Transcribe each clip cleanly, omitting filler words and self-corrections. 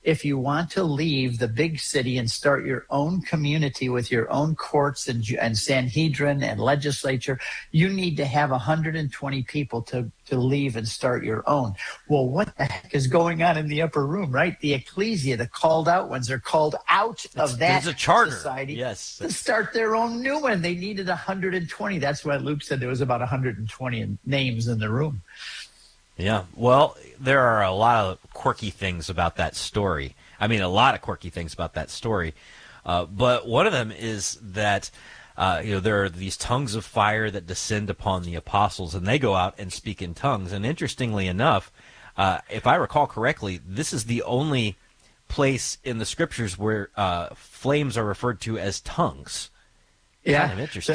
if you want to leave the big city and start your own community with your own courts and Sanhedrin and legislature, you need to have 120 people to leave and start your own. Well, what the heck is going on in the upper room, right? The ecclesia, the called out ones, are called out of that a charter. Society, yes, to start their own new one. They needed 120. That's why Luke said there was about 120 names in the room. Yeah, well, there are a lot of quirky things about that story. I mean, a lot of quirky things about that story. But one of them is that, there are these tongues of fire that descend upon the apostles, and they go out and speak in tongues. And interestingly enough, if I recall correctly, this is the only place in the scriptures where flames are referred to as tongues. Yeah, kind of interesting.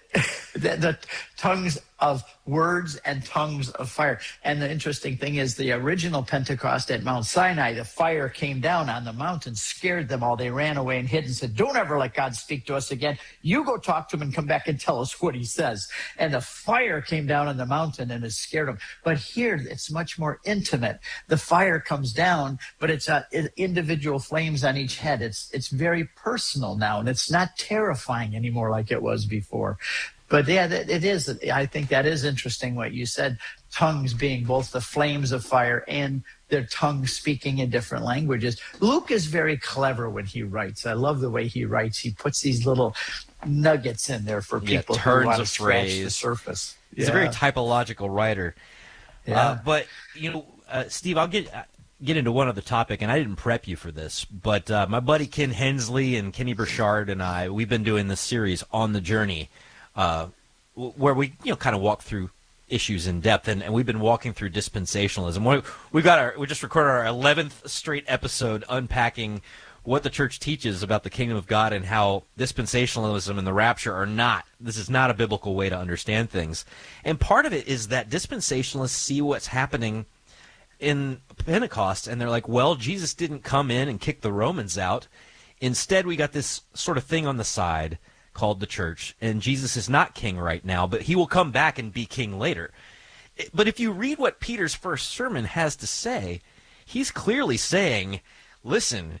The tongues of words and tongues of fire. And the interesting thing is the original Pentecost at Mount Sinai, the fire came down on the mountain, scared them all. They ran away and hid and said, don't ever let God speak to us again. You go talk to him and come back and tell us what he says. And the fire came down on the mountain and it scared them. But here it's much more intimate. The fire comes down, but it's individual flames on each head. It's very personal now, and it's not terrifying anymore like it was before. But yeah, it is. I think that is interesting what you said, tongues being both the flames of fire and their tongues speaking in different languages. Luke is very clever when he writes. I love the way he writes. He puts these little nuggets in there for people who want to scratch the surface. He's a very typological writer. Yeah. But, Steve, I'll get into one other topic, and I didn't prep you for this, but my buddy Ken Hensley and Kenny Burchard and we've been doing this series On the Journey, where we kind of walk through issues in depth, and we've been walking through dispensationalism. We just recorded our 11th straight episode unpacking what the church teaches about the kingdom of God and how dispensationalism and the rapture this is not a biblical way to understand things. And part of it is that dispensationalists see what's happening in Pentecost, and they're like, well, Jesus didn't come in and kick the Romans out. Instead, we got this sort of thing on the side called the church, and Jesus is not king right now, but he will come back and be king later. But if you read what Peter's first sermon has to say, he's clearly saying, listen,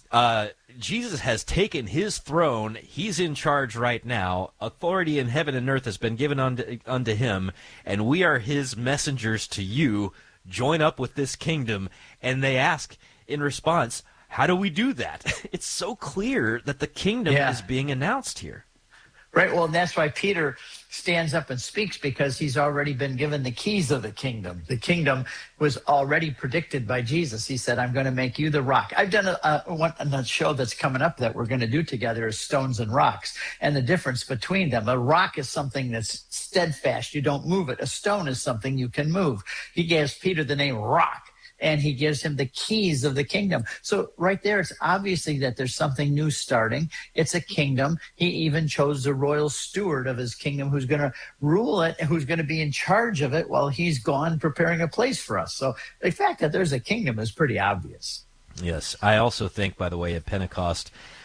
Jesus has taken his throne. He's in charge right now. Authority in heaven and earth has been given unto him, and we are his messengers to you. Join up with this kingdom. And they ask in response, how do we do that? It's so clear that the kingdom is being announced here. Right. Well, and that's why Peter stands up and speaks, because he's already been given the keys of the kingdom. The kingdom was already predicted by Jesus. He said, I'm going to make you the rock. I've done a show that's coming up that we're going to do together is Stones and Rocks, and the difference between them. A rock is something that's steadfast. You don't move it. A stone is something you can move. He gives Peter the name Rock, and he gives him the keys of the kingdom. So right there, it's obviously that there's something new starting. It's a kingdom. He even chose the royal steward of his kingdom who's going to rule it and who's going to be in charge of it while he's gone preparing a place for us. So the fact that there's a kingdom is pretty obvious. Yes. I also think, by the way, at Pentecost,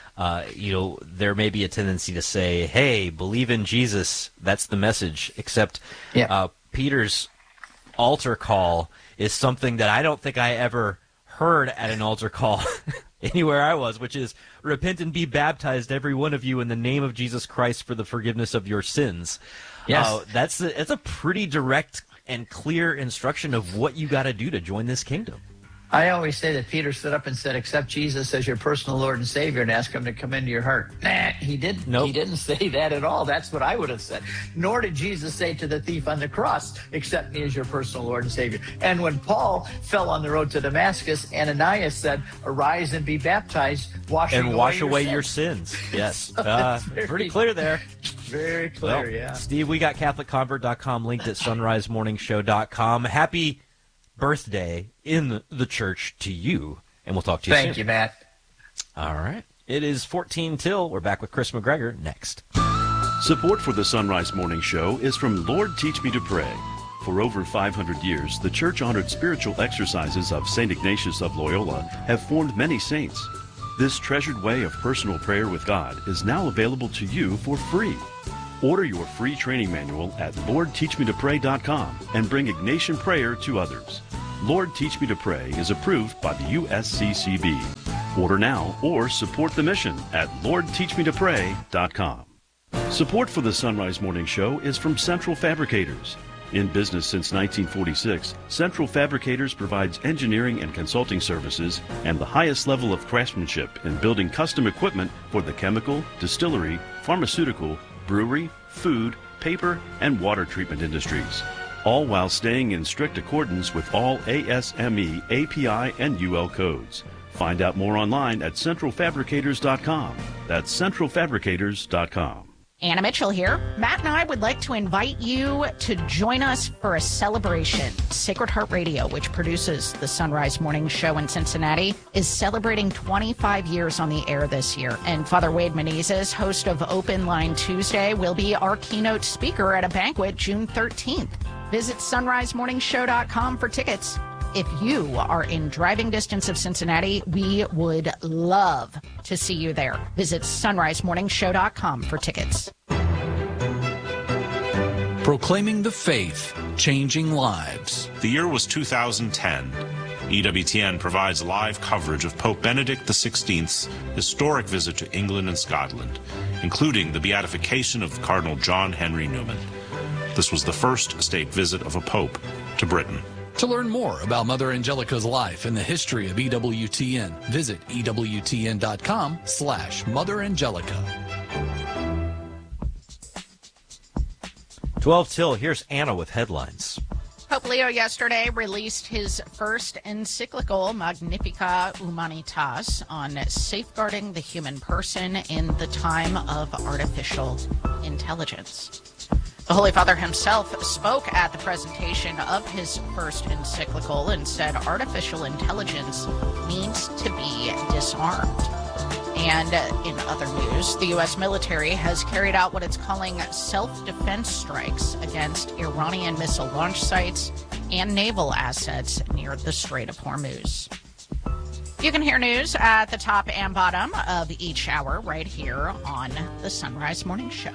there may be a tendency to say, hey, believe in Jesus. That's the message. Except Peter's altar call is something that I don't think I ever heard at an altar call anywhere I was, which is repent and be baptized, every one of you, in the name of Jesus Christ for the forgiveness of your sins. Yes. That's a pretty direct and clear instruction of what you got to do to join this kingdom. I always say that Peter stood up and said, accept Jesus as your personal Lord and Savior and ask him to come into your heart. Nah, he didn't. Nope. He didn't say that at all. That's what I would have said. Nor did Jesus say to the thief on the cross, accept me as your personal Lord and Savior. And when Paul fell on the road to Damascus, Ananias said, arise and be baptized, wash away your sins. Yes. Pretty clear there. Very clear, yeah. Steve, we got CatholicConvert.com linked at SunriseMorningshow.com. Happy birthday in the church to you, and we'll talk to you soon. Thank you, Matt. All right. It is 14 till. We're back with Chris McGregor next. Support for the Sunrise Morning Show is from Lord Teach Me to Pray. For over 500 years, the church-honored spiritual exercises of St. Ignatius of Loyola have formed many saints. This treasured way of personal prayer with God is now available to you for free. Order your free training manual at LordTeachMeToPray.com and bring Ignatian prayer to others. Lord Teach Me to Pray is approved by the USCCB. Order now or support the mission at LordTeachMeToPray.com. Support for the Sunrise Morning Show is from Central Fabricators. In business since 1946, Central Fabricators provides engineering and consulting services and the highest level of craftsmanship in building custom equipment for the chemical, distillery, pharmaceutical, brewery, food, paper, and water treatment industries, all while staying in strict accordance with all ASME, API, and UL codes. Find out more online at centralfabricators.com. That's centralfabricators.com. Anna Mitchell here. Matt and I would like to invite you to join us for a celebration. Sacred Heart Radio, which produces the Sunrise Morning Show in Cincinnati, is celebrating 25 years on the air this year. And Father Wade Menezes, host of Open Line Tuesday, will be our keynote speaker at a banquet June 13th. Visit sunrisemorningshow.com for tickets. If you are in driving distance of Cincinnati, we would love to see you there. Visit sunrisemorningshow.com for tickets. Proclaiming the faith, changing lives. The year was 2010. EWTN provides live coverage of Pope Benedict XVI's historic visit to England and Scotland, including the beatification of Cardinal John Henry Newman. This was the first state visit of a pope to Britain. To learn more about Mother Angelica's life and the history of EWTN, visit EWTN.com/Mother Angelica. 12 till, here's Anna with headlines. Pope Leo yesterday released his first encyclical, Magnificat Humanitas, on safeguarding the human person in the time of artificial intelligence. The Holy Father himself spoke at the presentation of his first encyclical and said artificial intelligence needs to be disarmed. And in other news, the U.S. military has carried out what it's calling self-defense strikes against Iranian missile launch sites and naval assets near the Strait of Hormuz. You can hear news at the top and bottom of each hour right here on the Sunrise Morning Show.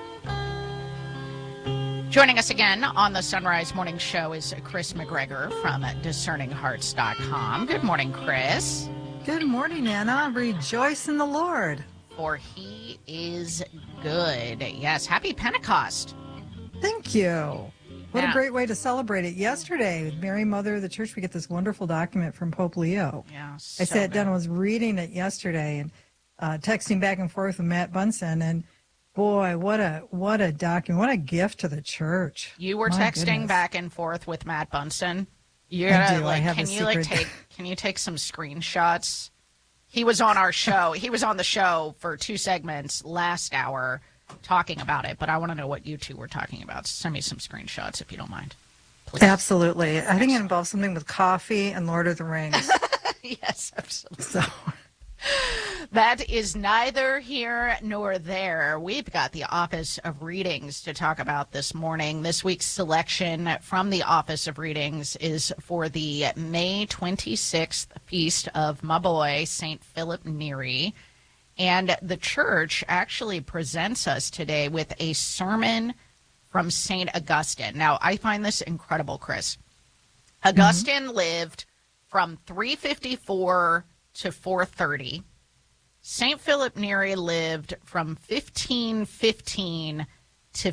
Joining us again on the Sunrise Morning Show is Chris McGregor from DiscerningHearts.com. Good morning, Chris. Good morning, Anna. Rejoice in the Lord. For he is good. Yes, happy Pentecost. Thank you. What a great way to celebrate it. Yesterday, with Mary, Mother of the Church, we get this wonderful document from Pope Leo. Yeah, I sat down and was reading it yesterday and texting back and forth with Matt Bunson, and boy, what a document! What a gift to the church. You were texting back and forth with Matt Bunson. You I do. like, I have can a you secret. can you take some screenshots? He was on our show. He was on the show for 2 segments last hour talking about it. But I want to know what you two were talking about. Send me some screenshots if you don't mind, please. Absolutely. I think it involves something with coffee and Lord of the Rings. Yes, absolutely. So. That is neither here nor there. We've got the Office of Readings to talk about this morning. This week's selection from the Office of Readings is for the May 26th feast of my boy, St. Philip Neri. And the church actually presents us today with a sermon from St. Augustine. Now, I find this incredible, Chris. Augustine lived from 354 to 430. St. Philip Neri lived from 1515 to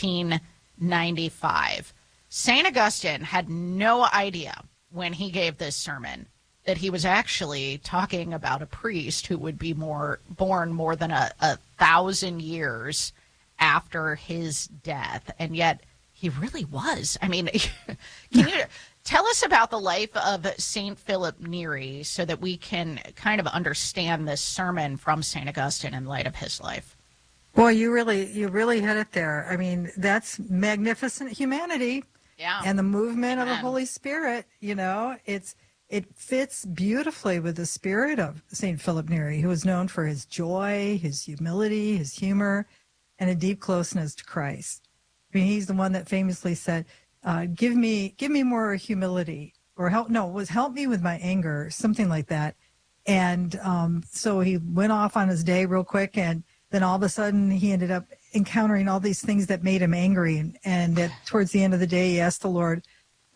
1595. St. Augustine had no idea when he gave this sermon that he was actually talking about a priest who would be born more than a 1,000 years after his death. And yet he really was. I mean, can you tell us about the life of St. Philip Neri so that we can kind of understand this sermon from St. Augustine in light of his life? Boy, you really hit it there. I mean, that's magnificent humanity. Yeah. And the movement Amen. of the Holy Spirit, you know, it fits beautifully with the spirit of St. Philip Neri, who was known for his joy, his humility, his humor, and a deep closeness to Christ. I mean, he's the one that famously said, give me more humility, or help me with my anger, something like that. And so he went off on his day real quick, and then all of a sudden he ended up encountering all these things that made him angry. And towards the end of the day, he asked the Lord,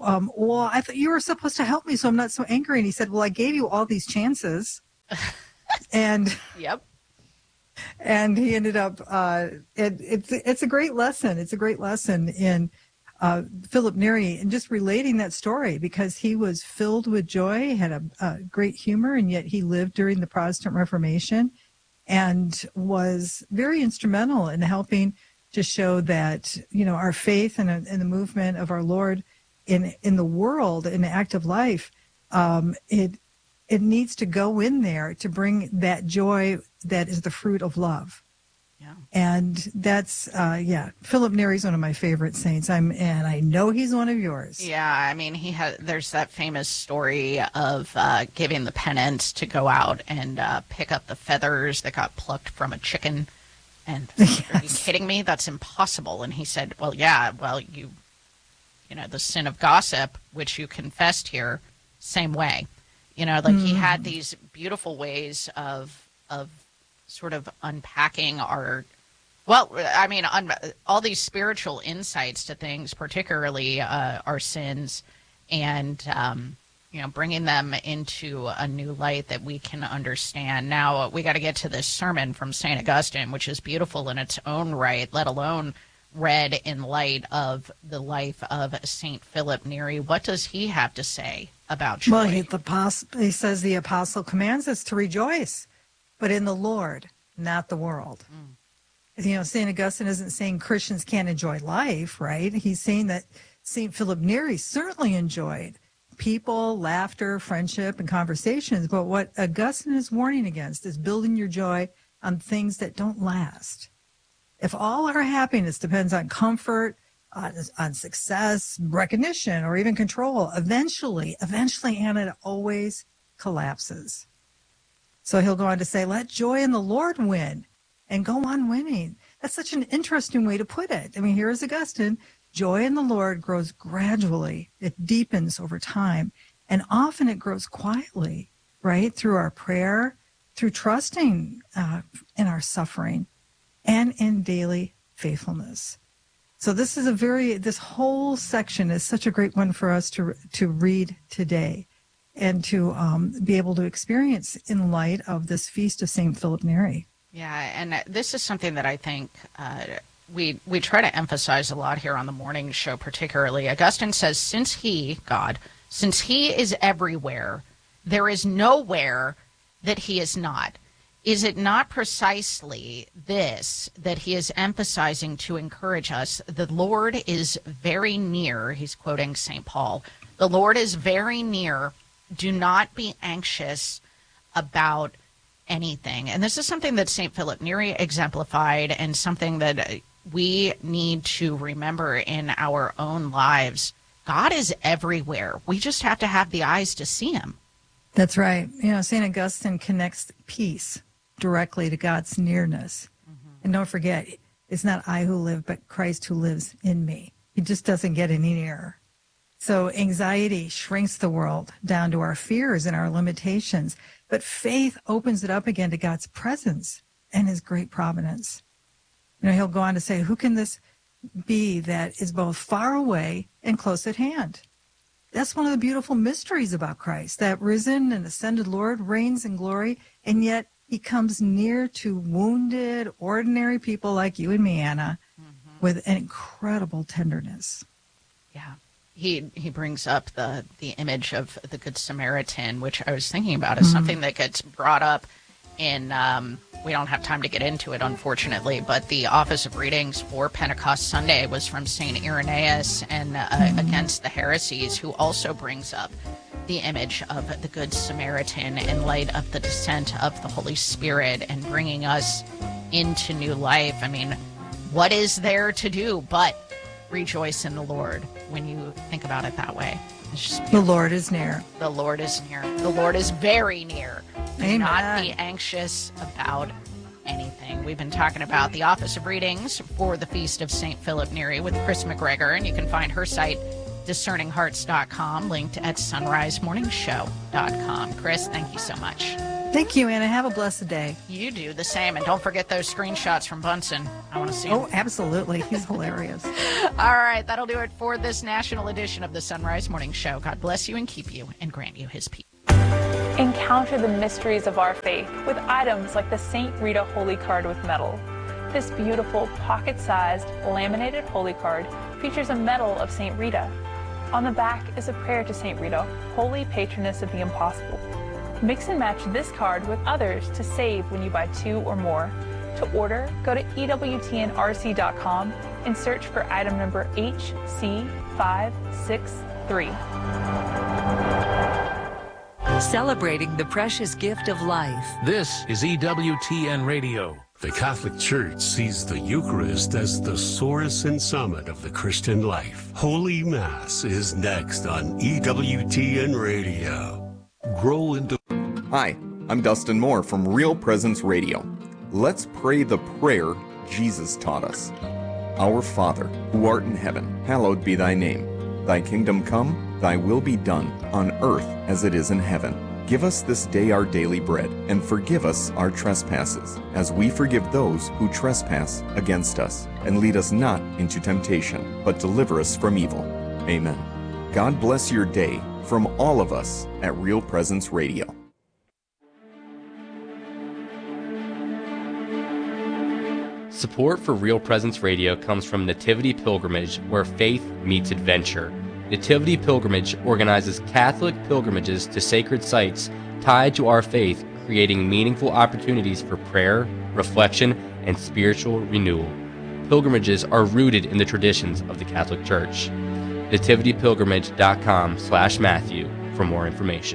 well, I thought you were supposed to help me, so I'm not so angry. And he said, well, I gave you all these chances. And Yep. and he ended up, it's a great lesson. It's a great lesson in Philip Neri and just relating that story, because he was filled with joy, had a great humor, and yet he lived during the Protestant Reformation and was very instrumental in helping to show that, our faith and the movement of our Lord in the world, in active life, it needs to go in there to bring that joy that is the fruit of love. Yeah. And that's, Philip Neri's one of my favorite saints. And I know he's one of yours. Yeah, I mean, there's that famous story of giving the penance to go out and pick up the feathers that got plucked from a chicken. And Yes. Are you kidding me? That's impossible. And he said, well, yeah, the sin of gossip, which you confessed here, same way. He had these beautiful ways of sort of unpacking all these spiritual insights to things, particularly our sins, and bringing them into a new light that we can understand. Now we got to get to this sermon from St. Augustine, which is beautiful in its own right, let alone read in light of the life of St. Philip Neri. What does he have to say about joy? Well, he says the apostle commands us to rejoice, but in the Lord, not the world. St. Augustine isn't saying Christians can't enjoy life, right? He's saying that St. Philip Neri certainly enjoyed people, laughter, friendship, and conversations. But what Augustine is warning against is building your joy on things that don't last. If all our happiness depends on comfort, on success, recognition, or even control, eventually, Anna, it always collapses. So he'll go on to say, let joy in the Lord win, and go on winning. That's such an interesting way to put it. I mean, here is Augustine. Joy in the Lord grows gradually. It deepens over time. And often it grows quietly, right? Through our prayer, through trusting in our suffering, and in daily faithfulness. So this whole section is such a great one for us to read today and to be able to experience in light of this feast of St. Philip Neri. Yeah, and this is something that I think we try to emphasize a lot here on the morning show, particularly. Augustine says, since he is everywhere, there is nowhere that he is not. Is it not precisely this that he is emphasizing to encourage us? The Lord is very near. He's quoting St. Paul. The Lord is very near. Do not be anxious about anything. And this is something that St. Philip Neri exemplified, and something that we need to remember in our own lives. God is everywhere. We just have to have the eyes to see him. That's right. St. Augustine connects peace directly to God's nearness. And don't forget, it's not I who live, but Christ who lives in me. He just doesn't get any nearer. So anxiety shrinks the world down to our fears and our limitations, but faith opens it up again to God's presence and his great providence. He'll go on to say, who can this be that is both far away and close at hand? That's one of the beautiful mysteries about Christ, that risen and ascended Lord reigns in glory, and yet he comes near to wounded, ordinary people like you and me, Anna, with an incredible tenderness. Yeah. He brings up the image of the Good Samaritan, which I was thinking about as something that gets brought up in, we don't have time to get into it, unfortunately, but the Office of Readings for Pentecost Sunday was from St. Irenaeus and Against the Heresies, who also brings up the image of the Good Samaritan in light of the descent of the Holy Spirit and bringing us into new life. I mean, what is there to do but rejoice in the Lord when you think about it that way? It's just the Lord is near. The Lord is near. The Lord is very near. Do Amen. not be anxious about anything. We've been talking about the Office of Readings for the Feast of St. Philip Neri with Chris McGregor, and you can find her site, discerninghearts.com, linked at sunrisemorningshow.com. Chris, thank you so much. Thank you, Anna. Have a blessed day. You do the same. And don't forget those screenshots from Bunsen. I want to see Oh, them. absolutely. He's hilarious. All right, that'll do it for this national edition of the Sunrise Morning Show. God bless you and keep you and grant you his peace. Encounter the mysteries of our faith with items like the St. Rita Holy Card with medal. This beautiful pocket-sized laminated holy card features a medal of St. Rita. On the back is a prayer to St. Rita, holy patroness of the impossible. Mix and match this card with others to save when you buy 2 or more. To order, go to EWTNRC.com and search for item number HC563. Celebrating the precious gift of life. This is EWTN Radio. The Catholic Church sees the Eucharist as the source and summit of the Christian life. Holy Mass is next on EWTN Radio. Grow into... Hi, I'm Dustin Moore from Real Presence Radio. Let's pray the prayer Jesus taught us. Our Father, who art in heaven, hallowed be thy name. Thy kingdom come, thy will be done, on earth as it is in heaven. Give us this day our daily bread, and forgive us our trespasses, as we forgive those who trespass against us. And lead us not into temptation, but deliver us from evil. Amen. God bless your day from all of us at Real Presence Radio. Support for Real Presence Radio comes from Nativity Pilgrimage, where faith meets adventure. Nativity Pilgrimage organizes Catholic pilgrimages to sacred sites tied to our faith, creating meaningful opportunities for prayer, reflection, and spiritual renewal. Pilgrimages are rooted in the traditions of the Catholic Church. nativitypilgrimage.com/Matthew for more information.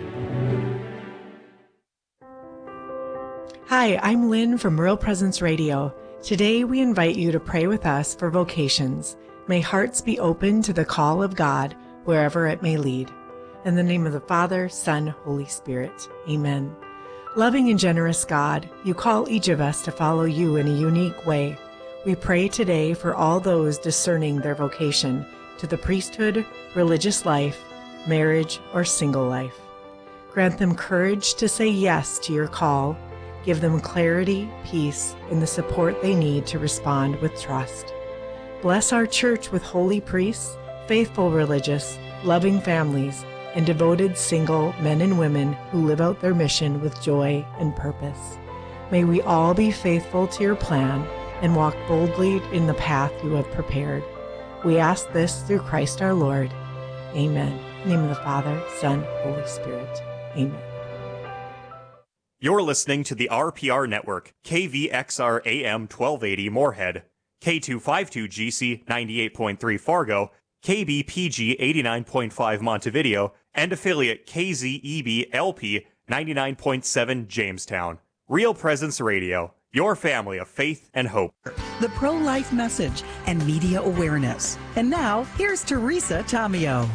Hi, I'm Lynn from Real Presence Radio. Today we invite you to pray with us for vocations. May hearts be open to the call of God wherever it may lead. In the name of the Father, Son, Holy Spirit. Amen. Loving and generous God, you call each of us to follow you in a unique way. We pray today for all those discerning their vocation to the priesthood, religious life, marriage, or single life. Grant them courage to say yes to your call. Give them clarity, peace, and the support they need to respond with trust. Bless our church with holy priests, faithful religious, loving families, and devoted single men and women who live out their mission with joy and purpose. May we all be faithful to your plan and walk boldly in the path you have prepared. We ask this through Christ our Lord. Amen. In the name of the Father, Son, Holy Spirit. Amen. You're listening to the RPR Network, KVXR AM 1280 Moorhead, K252GC 98.3 Fargo, KBPG 89.5 Montevideo, and affiliate KZEB LP 99.7 Jamestown. Real Presence Radio, your family of faith and hope. The pro-life message and media awareness. And now, here's Teresa Tomeo.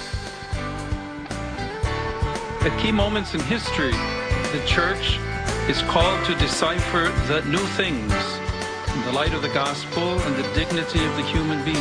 At key moments in history, the Church is called to decipher the new things in the light of the gospel and the dignity of the human being.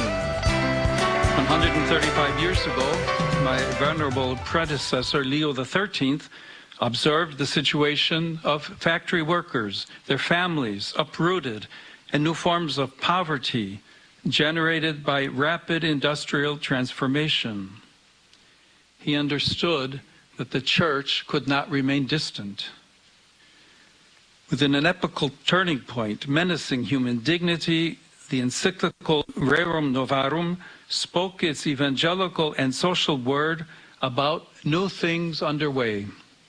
135 years ago, my venerable predecessor, Leo XIII, observed the situation of factory workers, their families uprooted, and new forms of poverty generated by rapid industrial transformation. He understood that the Church could not remain distant. Within an epochal turning point menacing human dignity, the encyclical Rerum Novarum spoke its evangelical and social word about new things underway.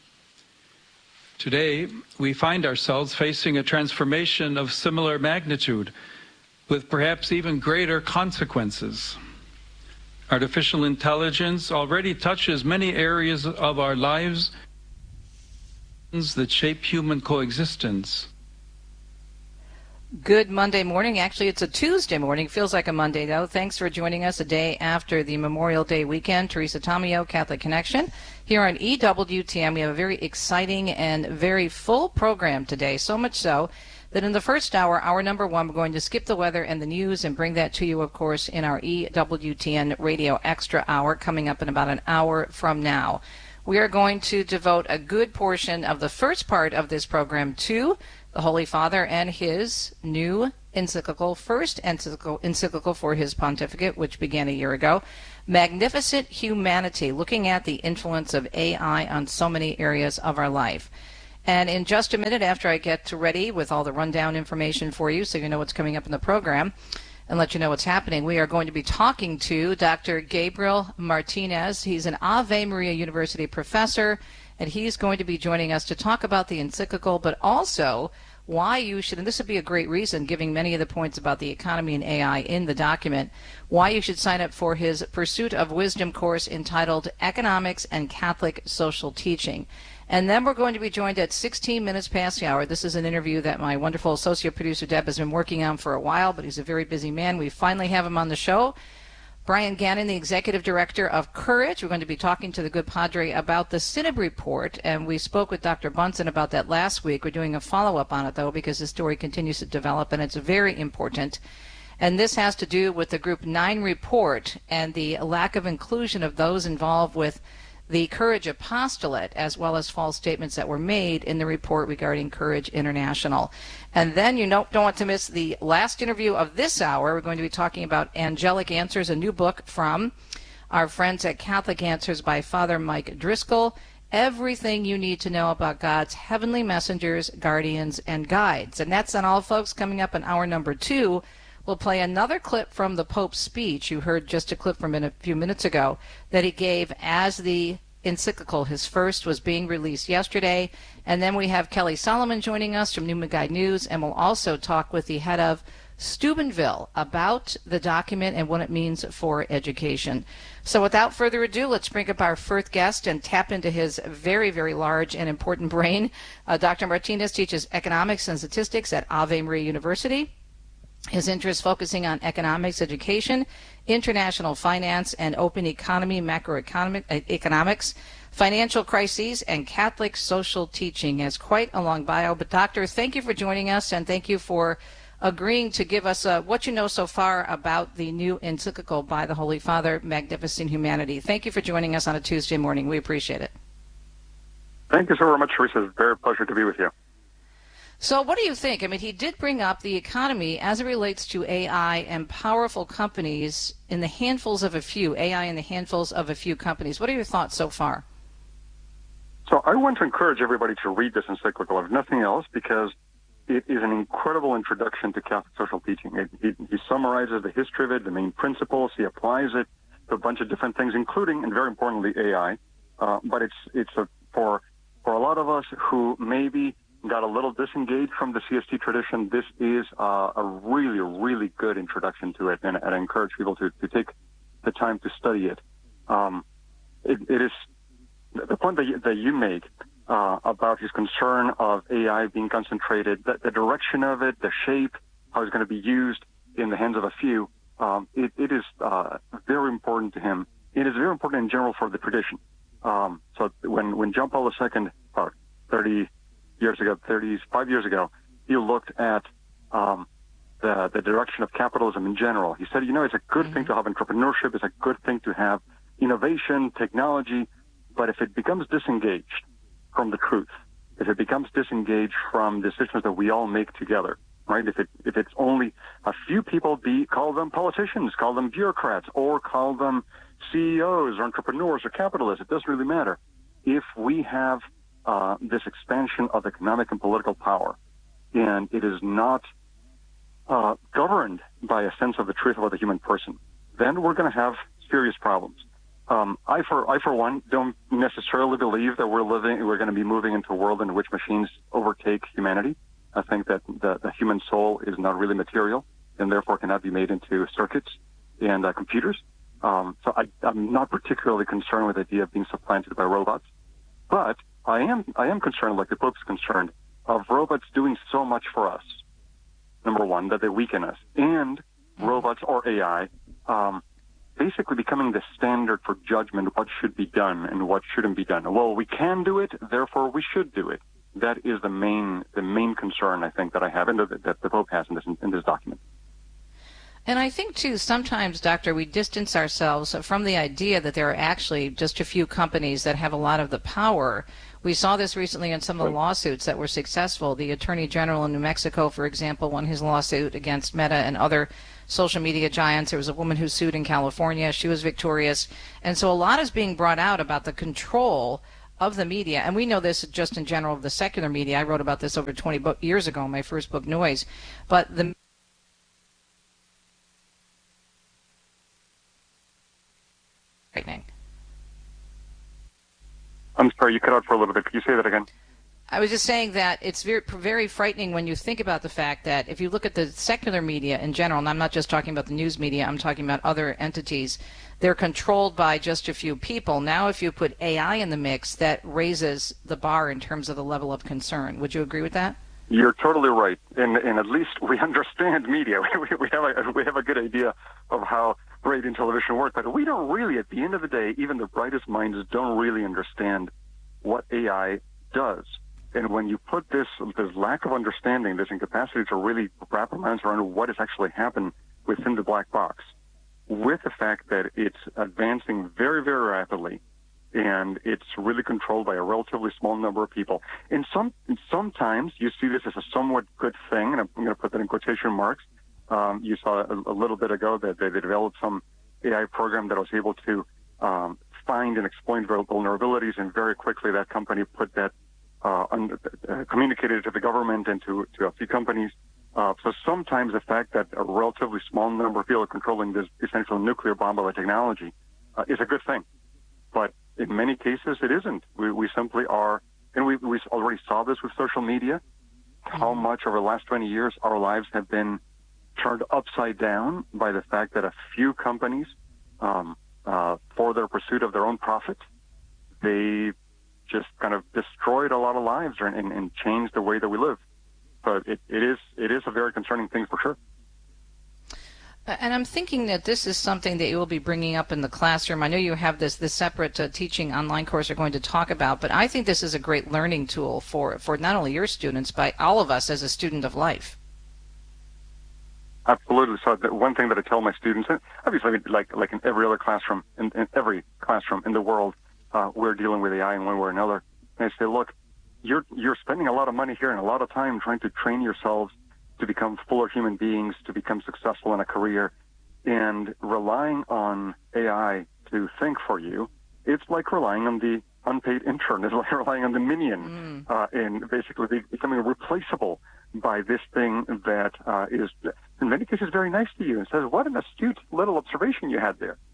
Today, we find ourselves facing a transformation of similar magnitude, with perhaps even greater consequences. Artificial intelligence already touches many areas of our lives that shape human coexistence. Good Monday morning. Actually, it's a Tuesday morning. Feels like a Monday, though. Thanks for joining us a day after the Memorial Day weekend. Teresa Tomeo, Catholic Connection. Here on EWTN, we have a very exciting and very full program today, so much so that in the first hour, hour number one, we're going to skip the weather and the news and bring that to you, of course, in our EWTN Radio Extra Hour coming up in about an hour from now. we are going to devote a good portion of the first part of this program to the Holy Father and his new encyclical, first encyclical for his pontificate, which began a year ago, Magnificent Humanity, looking at the influence of AI on so many areas of our life. And in just a minute, after I get ready with all the rundown information for you so you know what's coming up in the program and let you know what's happening, we are going to be talking to Dr. Gabriel Martinez. He's an Ave Maria University professor, and he's going to be joining us to talk about the encyclical, but also why you should, and this would be a great reason, giving many of the points about the economy and AI in the document, why you should sign up for his Pursuit of Wisdom course entitled Economics and Catholic Social Teaching. And then we're going to be joined at 16 minutes past the hour. This is an interview that my wonderful associate producer Deb has been working on for a while, but he's a very busy man. We finally have him on the show. Brian Gannon, the executive director of Courage. We're going to be talking to the good Padre about the Synod report, and we spoke with Dr. Bunsen about that last week. We're doing a follow-up on it, though, because the story continues to develop, and it's very important. And this has to do with the Group 9 report and the lack of inclusion of those involved with the Courage apostolate, as well as false statements that were made in the report regarding Courage International. And then you don't want to miss the last interview of this hour. We're going to be talking about Angelic Answers, a new book from our friends at Catholic Answers by Father Mike Driscoll. Everything you need to know about God's heavenly messengers, guardians, and guides. And that's on all, folks. Coming up in hour number 2, we'll play another clip from the Pope's speech. You heard just a clip from it a few minutes ago that he gave as the encyclical. His first was being released yesterday. And then we have Kelly Solomon joining us from Newman Guide News, and we'll also talk with the head of Steubenville about the document and what it means for education. So without further ado, let's bring up our first guest and tap into his very, very large and important brain. Dr. Martinez teaches economics and statistics at Ave Maria University. His interests focusing on economics, education, international finance, and open economy, macroeconomics, financial crises, and Catholic social teaching. Has quite a long bio. But Doctor, thank you for joining us, and thank you for agreeing to give us what you know so far about the new encyclical by the Holy Father, Magnificent Humanity. Thank you for joining us on a Tuesday morning. We appreciate it. Thank you so very much, Teresa. It's a very pleasure to be with you. So what do you think? I mean, he did bring up the economy as it relates to AI and powerful companies in the handfuls of a few, AI in the handfuls of a few companies. What are your thoughts so far? So I want to encourage everybody to read this encyclical, if nothing else, because it is an incredible introduction to Catholic social teaching. He summarizes the history of it, the main principles. He applies it to a bunch of different things, including, and very importantly, AI. But it's for a lot of us who maybe got a little disengaged from the CST tradition, this is a really, really good introduction to it, and I encourage people to take the time to study it. It is the point that you make about his concern of AI being concentrated, the direction of it, the shape, how it's going to be used in the hands of a few. It is very important to him. It is very important in general for the tradition. So when John Paul II, about 35 years ago, he looked at the direction of capitalism in general. He said, it's a good thing to have entrepreneurship, it's a good thing to have innovation, technology, but if it becomes disengaged from the truth, if it becomes disengaged from decisions that we all make together, right? If it's only a few people, call them politicians, call them bureaucrats, or call them CEOs or entrepreneurs or capitalists, it doesn't really matter. If we have this expansion of economic and political power, and it is not governed by a sense of the truth about the human person, then we're going to have serious problems. I for one, don't necessarily believe that we're going to be moving into a world in which machines overtake humanity. I think that the human soul is not really material, and therefore cannot be made into circuits and computers. So I'm not particularly concerned with the idea of being supplanted by robots, but I am concerned, like the Pope's concerned, of robots doing so much for us. Number one, that they weaken us, and robots or AI basically becoming the standard for judgment, what should be done and what shouldn't be done. Well, we can do it, therefore we should do it. That is the main concern, I think, that I have, and that the Pope has in this document. And I think, too, sometimes, Doctor, we distance ourselves from the idea that there are actually just a few companies that have a lot of the power. We saw this recently in some of the lawsuits that were successful. The Attorney General in New Mexico, for example, won his lawsuit against Meta and other social media giants. There was a woman who sued in California. She was victorious. And so a lot is being brought out about the control of the media. And we know this just in general of the secular media. I wrote about this over 20 years ago in my first book, Noise. But the I'm sorry, you cut out for a little bit. Could you say that again? I was just saying that it's very, very frightening when you think about the fact that if you look at the secular media in general, and I'm not just talking about the news media, I'm talking about other entities, they're controlled by just a few people. Now if you put AI in the mix, that raises the bar in terms of the level of concern. Would you agree with that? You're totally right. And at least we understand media. We have a good idea of how radio and television work, but we don't really, at the end of the day, even the brightest minds don't really understand what AI does. And when you put this lack of understanding, this incapacity to really wrap our minds around what has actually happened within the black box, with the fact that it's advancing very, very rapidly, and it's really controlled by a relatively small number of people. And sometimes you see this as a somewhat good thing, and I'm going to put that in quotation marks. You saw a little bit ago that they developed some AI program that was able to find and exploit vulnerabilities, and very quickly that company put that communicated it to the government and to a few companies. So sometimes the fact that a relatively small number of people are controlling this essential nuclear bomb of a technology is a good thing. But in many cases, it isn't. We simply are, and we already saw this with social media, how much over the last 20 years our lives have been turned upside down by the fact that a few companies, for their pursuit of their own profit, they just kind of destroyed a lot of lives and changed the way that we live. But it is a very concerning thing for sure. And I'm thinking that this is something that you will be bringing up in the classroom. I know you have this separate teaching online course you're going to talk about, but I think this is a great learning tool for not only your students, but all of us as a student of life. Absolutely. So the one thing that I tell my students, and obviously like in every other classroom, in every classroom in the world, we're dealing with AI in one way or another. And I say, look, you're spending a lot of money here and a lot of time trying to train yourselves to become fuller human beings, to become successful in a career, and relying on AI to think for you, it's like relying on the unpaid intern. It's like relying on the minion, and basically becoming replaceable by this thing that is, in many cases, very nice to you and says, what an astute little observation you had there.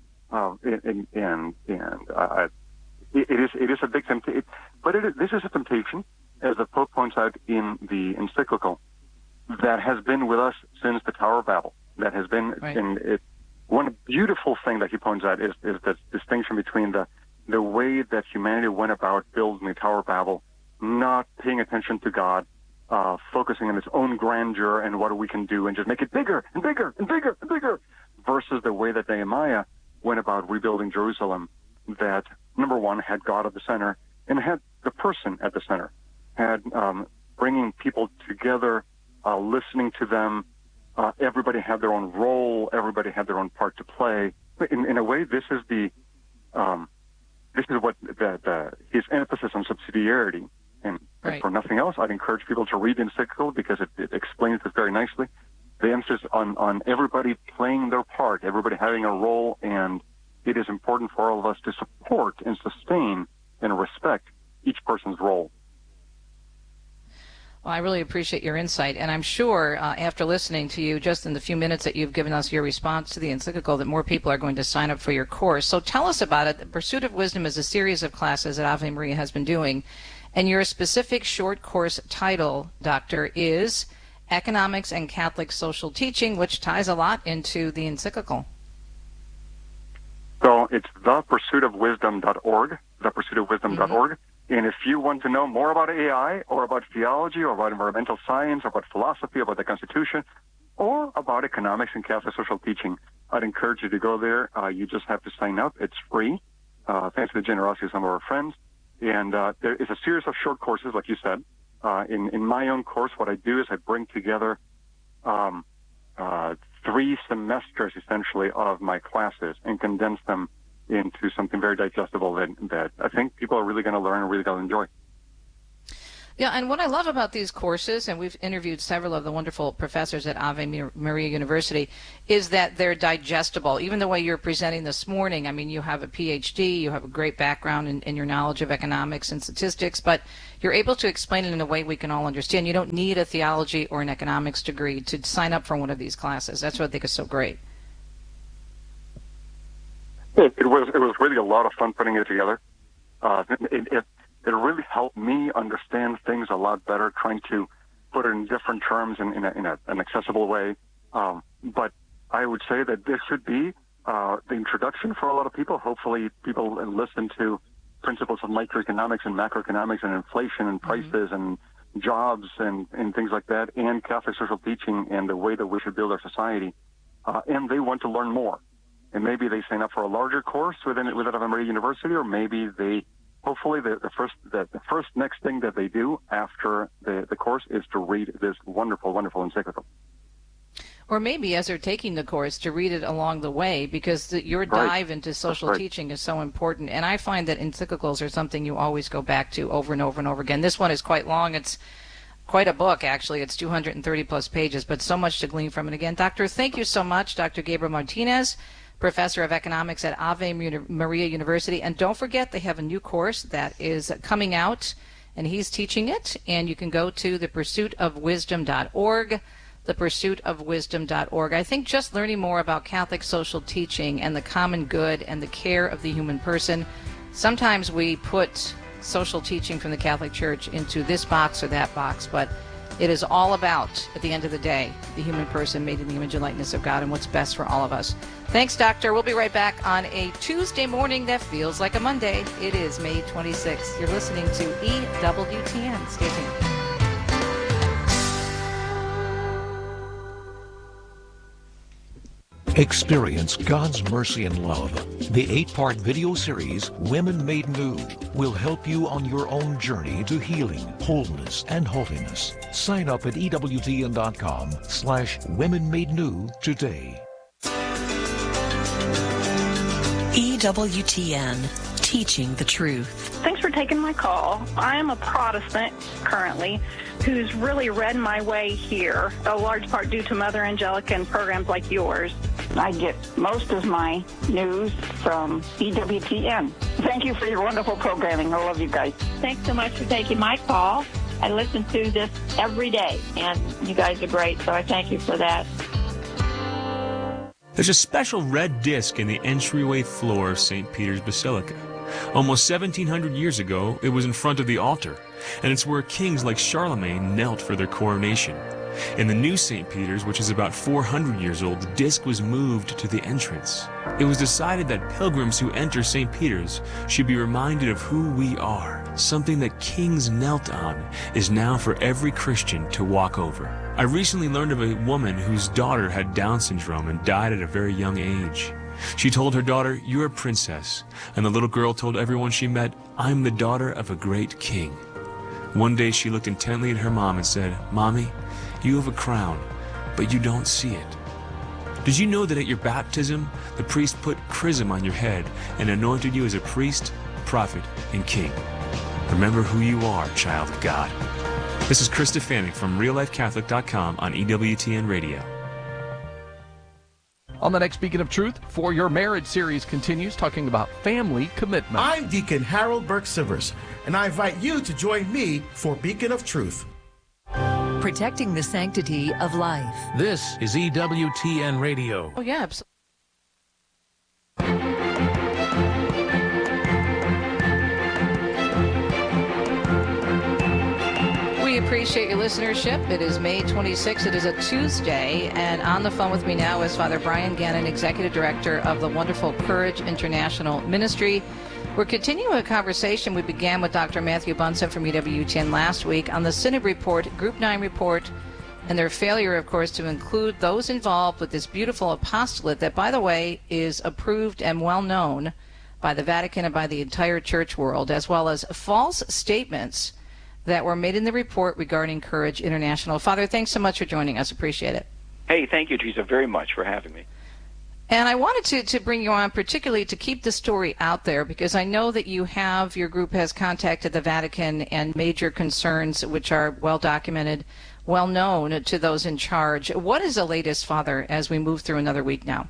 It is a big temptation, but this is a temptation, as the Pope points out in the encyclical, that has been with us since the Tower of Babel. That has been, right. One beautiful thing that he points out is the distinction between the way that humanity went about building the Tower of Babel, not paying attention to God, focusing on its own grandeur and what we can do and just make it bigger and bigger and bigger and bigger, versus the way that Nehemiah went about rebuilding Jerusalem, that, number one, had God at the center and had the person at the center, had bringing people together, listening to them. Everybody had their own role. Everybody had their own part to play. In a way, this is what his emphasis on subsidiarity. And right. For nothing else, I'd encourage people to read the encyclical because it explains this very nicely. The emphasis on everybody playing their part, everybody having a role, and it is important for all of us to support and sustain and respect each person's role. Well, I really appreciate your insight, and I'm sure after listening to you just in the few minutes that you've given us your response to the encyclical that more people are going to sign up for your course. So tell us about it. The Pursuit of Wisdom is a series of classes that Ave Maria has been doing, and your specific short course title, Doctor, is Economics and Catholic Social Teaching, which ties a lot into the encyclical. So it's thepursuitofwisdom.org, thepursuitofwisdom.org. And if you want to know more about AI or about theology or about environmental science or about philosophy, about the Constitution, or about economics and Catholic social teaching, I'd encourage you to go there. You just have to sign up. It's free, thanks to the generosity of some of our friends. And there is a series of short courses, like you said. In my own course, what I do is I bring together 3 semesters, essentially, of my classes and condense them into something very digestible that I think people are really going to learn and really going to enjoy. Yeah, and what I love about these courses, and we've interviewed several of the wonderful professors at Ave Maria University, is that they're digestible. Even the way you're presenting this morning, I mean, you have a PhD, you have a great background in your knowledge of economics and statistics, but you're able to explain it in a way we can all understand. You don't need a theology or an economics degree to sign up for one of these classes. That's what I think is so great. It was really a lot of fun putting it together. It really helped me understand things a lot better, trying to put it in different terms in an accessible way. But I would say that this should be the introduction for a lot of people. Hopefully people listen to principles of microeconomics and macroeconomics and inflation and prices and jobs and things like that, and Catholic social teaching and the way that we should build our society. And they want to learn more. And maybe they sign up for a larger course within Ave Maria University, or maybe they hopefully the first next thing that they do after the course is to read this wonderful, wonderful encyclical. Or maybe as they're taking the course, to read it along the way, because your dive into social teaching is so important. And I find that encyclicals are something you always go back to over and over and over again. This one is quite long. It's quite a book, actually. It's 230 plus pages, but so much to glean from it. Again, Doctor, thank you so much. Dr. Gabriel Martinez, Professor of Economics at Ave Maria University. And don't forget, they have a new course that is coming out, and he's teaching it. And you can go to thepursuitofwisdom.org, thepursuitofwisdom.org. I think just learning more about Catholic social teaching and the common good and the care of the human person, sometimes we put social teaching from the Catholic Church into this box or that box, but it is all about, at the end of the day, the human person made in the image and likeness of God and what's best for all of us. Thanks, Doctor. We'll be right back on a Tuesday morning that feels like a Monday. It is May 26th. You're listening to EWTN. Stay tuned. Experience God's mercy and love. The 8-part video series, Women Made New, will help you on your own journey to healing, wholeness, and holiness. Sign up at EWTN.com/WomenMadeNew today. EWTN, teaching the truth. Thanks for taking my call. I am a Protestant currently who's really read my way here, a large part due to Mother Angelica and programs like yours. I get most of my news from EWTN. Thank you for your wonderful programming. I love you guys. Thanks so much for taking my call. I listen to this every day, and you guys are great, so I thank you for that. There's a special red disc in the entryway floor of St. Peter's Basilica. Almost 1,700 years ago, it was in front of the altar, and it's where kings like Charlemagne knelt for their coronation. In the new St. Peter's, which is about 400 years old, the disc was moved to the entrance. It was decided that pilgrims who enter St. Peter's should be reminded of who we are. Something that kings knelt on is now for every Christian to walk over. I recently learned of a woman whose daughter had Down syndrome and died at a very young age. She told her daughter, "You're a princess," and the little girl told everyone she met, "I'm the daughter of a great king." One day she looked intently at her mom and said, "Mommy, you have a crown, but you don't see it." Did you know that at your baptism, the priest put chrism on your head and anointed you as a priest, prophet, and king? Remember who you are, child of God. This is Chris Stefanik from RealLifeCatholic.com on EWTN Radio. On the next Beacon of Truth, For Your Marriage series continues talking about family commitment. I'm Deacon Harold Burke-Sivers, and I invite you to join me for Beacon of Truth. Protecting the sanctity of life. This is EWTN Radio. Oh, yeah, absolutely. We appreciate your listenership. It is May 26th. It is a Tuesday. And on the phone with me now is Father Brian Gannon, Executive Director of the wonderful Courage International Ministry. We're continuing a conversation we began with Dr. Matthew Bunson from EWTN last week on the Synod Report, Group 9 report, and their failure, of course, to include those involved with this beautiful apostolate that, by the way, is approved and well known by the Vatican and by the entire church world, as well as false statements that were made in the report regarding Courage International. Father, thanks so much for joining us. Appreciate it. Hey, thank you, Teresa, very much for having me. And I wanted to bring you on particularly to keep the story out there, because I know that your group has contacted the Vatican and major concerns which are well documented, well known to those in charge. What is the latest, Father, as we move through another week now?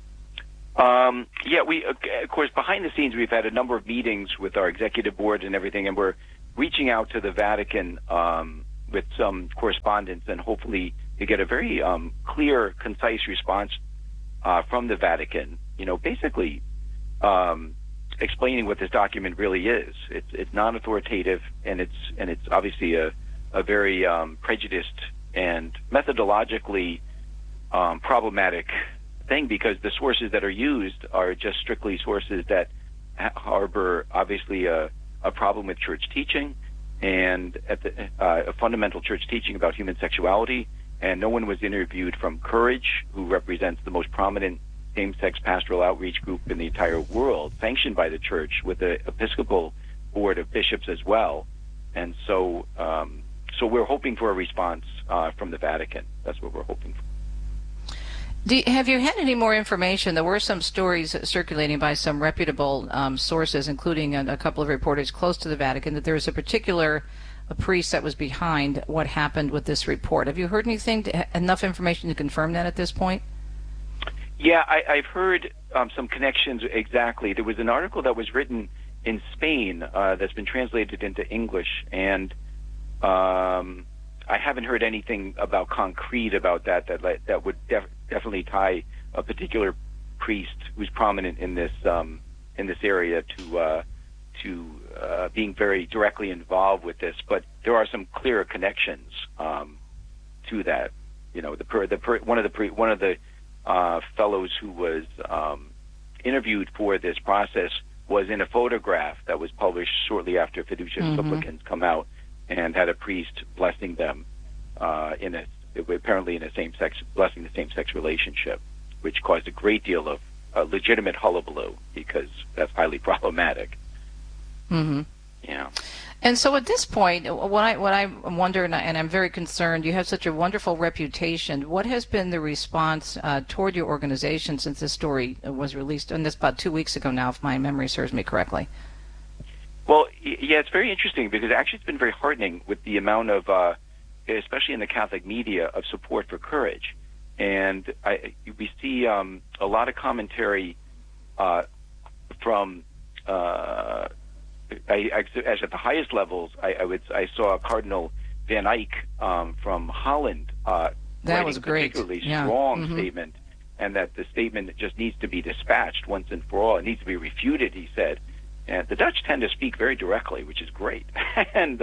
We, of course, behind the scenes, we've had a number of meetings with our executive board and everything, and we're reaching out to the Vatican with some correspondence and hopefully to get a very clear, concise response from the Vatican, basically explaining what this document really is. It's non-authoritative, and it's obviously a very prejudiced and methodologically problematic thing, because the sources that are used are just strictly sources that harbor obviously a problem with church teaching and a fundamental church teaching about human sexuality. And no one was interviewed from Courage, who represents the most prominent same-sex pastoral outreach group in the entire world, sanctioned by the church with the Episcopal Board of Bishops as well. And so we're hoping for a response from the Vatican. That's what we're hoping for. Have you had any more information? There were some stories circulating by some reputable sources, including a couple of reporters close to the Vatican, that there was a particular priest that was behind what happened with this report. Have you heard anything, enough information to confirm that at this point? Yeah, I've heard some connections exactly. There was an article that was written in Spain that's been translated into English, and I haven't heard anything about concrete about that would definitely tie a particular priest who's prominent in this area to being very directly involved with this. But there are some clear connections to that. One of the fellows who was interviewed for this process was in a photograph that was published shortly after Fiducia Supplicans come out, and had a priest blessing them apparently in a blessing the same-sex relationship, which caused a great deal of legitimate hullabaloo, because that's highly problematic. Mm-hmm. Yeah. And so at this point, what I wonder, and I'm very concerned, you have such a wonderful reputation. What has been the response toward your organization since this story was released, and this about 2 weeks ago now, if my memory serves me correctly? Well, yeah, it's very interesting, because actually it's been very heartening with the amount of, especially in the Catholic media, of support for Courage. And we see a lot of commentary from, as at the highest levels, I saw Cardinal Van Eyck from Holland that was great. A particularly strong statement, and that the statement just needs to be dispatched once and for all. It needs to be refuted, he said. And the Dutch tend to speak very directly, which is great. And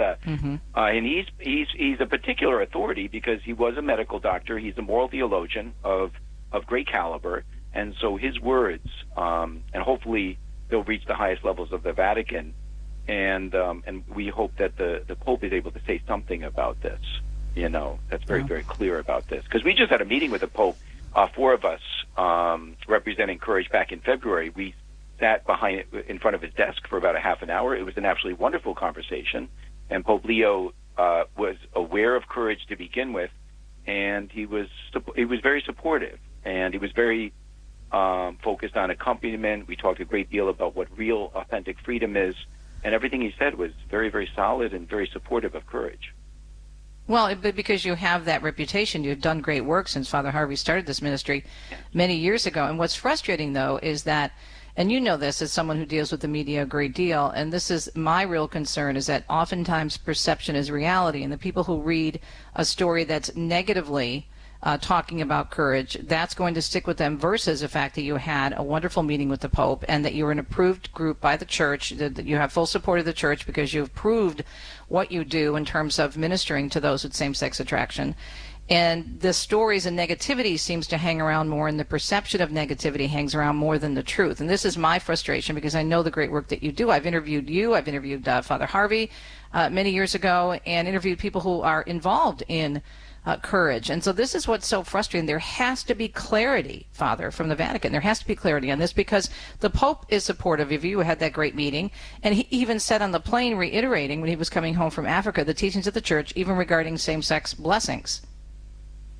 he's a particular authority, because he was a medical doctor. He's a moral theologian of great caliber, and so his words, and hopefully they'll reach the highest levels of the Vatican, and we hope that the Pope is able to say something about this. That's very, very clear about this, because we just had a meeting with the Pope, 4 of us representing Courage back in February. We sat in front of his desk for about a half an hour. It was an absolutely wonderful conversation, and Pope Leo was aware of Courage to begin with, and he was very supportive, and he was very focused on accompaniment. We talked a great deal about what real, authentic freedom is, and everything he said was very, very solid and very supportive of Courage. Well, but because you have that reputation, you've done great work since Father Harvey started this ministry many years ago. And what's frustrating, though, is that, and you know this as someone who deals with the media a great deal, and this is my real concern, is that oftentimes perception is reality, and the people who read a story that's negatively talking about Courage, that's going to stick with them, versus the fact that you had a wonderful meeting with the Pope and that you're an approved group by the Church, that you have full support of the Church because you've proved what you do in terms of ministering to those with same-sex attraction. And the stories and negativity seems to hang around more, and the perception of negativity hangs around more than the truth. And this is my frustration, because I know the great work that you do. I've interviewed you, I've interviewed Father Harvey many years ago, and interviewed people who are involved in Courage. And so this is what's so frustrating. There has to be clarity, Father, from the Vatican. There has to be clarity on this, because the Pope is supportive of you. We had that great meeting, and he even said on the plane, reiterating when he was coming home from Africa, the teachings of the Church, even regarding same-sex blessings.